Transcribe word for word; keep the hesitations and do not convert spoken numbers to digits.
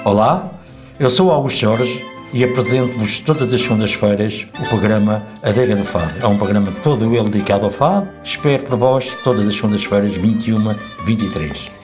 Olá, eu sou Augusto Jorge e apresento-vos todas as segundas-feiras o programa Adega do Fado. É um programa todo ele dedicado ao fado. Espero por vós todas as segundas-feiras, vinte e uma, vinte e três.